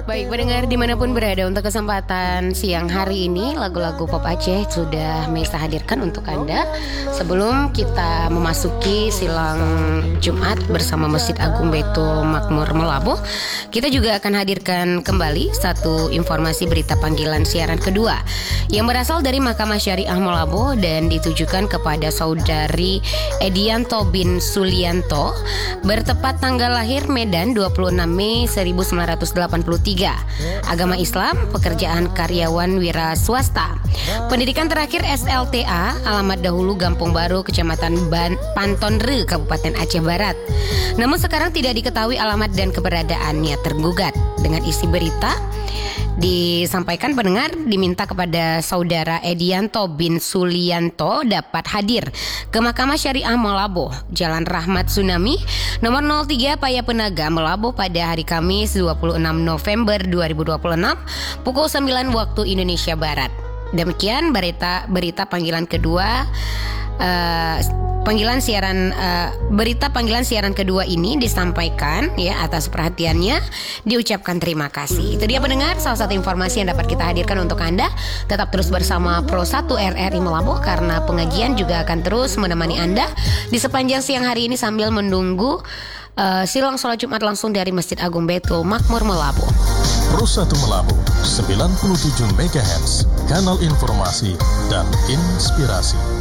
Baik, pendengar dimanapun berada, untuk kesempatan siang hari ini lagu-lagu pop Aceh sudah Mesa hadirkan untuk Anda. Sebelum kita memasuki silang Jumat bersama Masjid Agung Baitul Makmur Melabuh, kita juga akan hadirkan kembali satu informasi berita panggilan siaran kedua yang berasal dari Mahkamah Syariah Melabuh dan ditujukan kepada saudari Edianto bin Sulianto, bertepat tanggal lahir Medan 26 Mei 1983. Agama Islam, pekerjaan karyawan wira swasta. Pendidikan terakhir SLTA, alamat dahulu Gampung Baru, Kecamatan Pantonre, Kabupaten Aceh Barat. Namun sekarang tidak diketahui alamat dan keberadaannya tergugat. Dengan isi berita disampaikan, pendengar diminta kepada saudara Edianto bin Sulianto dapat hadir ke Mahkamah Syariah Melabuh, Jalan Rahmat Tsunami, nomor 03 Payapenaga, Melabuh pada hari Kamis 26 November 2026 pukul 9 waktu Indonesia Barat. Demikian berita panggilan kedua. Berita panggilan siaran kedua ini disampaikan ya, atas perhatiannya diucapkan terima kasih. Itu dia pendengar, salah satu informasi yang dapat kita hadirkan untuk Anda. Tetap terus bersama Pro 1 RRI Melabuh karena pengajian juga akan terus menemani Anda di sepanjang siang hari ini sambil menunggu silang sholat Jumat langsung dari Masjid Agung Baitul Makmur Melabuh. Pro 1 Melabuh 97 MHz, kanal informasi dan inspirasi.